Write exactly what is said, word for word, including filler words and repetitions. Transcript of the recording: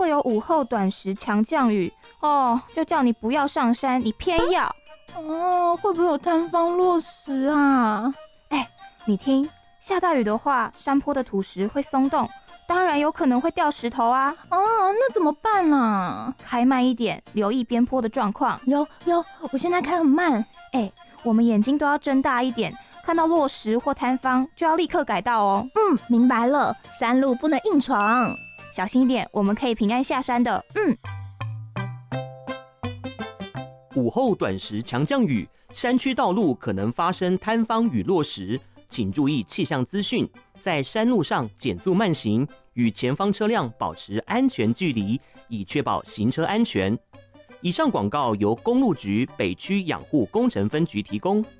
会有午后短时强降雨哦，就叫你不要上山，你偏要。 哦，会不会有塌方落石啊？ 哎，你听，下大雨的话，山坡的土石会松动，当然有可能会掉石头啊。 哦，那怎么办啊？ 开慢一点，留意边坡的状况。 有有，我现在开很慢。 哎，我们眼睛都要睁大一点，看到落石或塌方就要立刻改道哦。 嗯，明白了，山路不能硬闯， 小心一点，我们可以平安下山的。 嗯。 午后短时强降雨，山区道路可能发生坍方与落石，请注意气象资讯，在山路上减速慢行，与前方车辆保持安全距离，以确保行车安全。以上广告由公路局北区养护工程分局提供。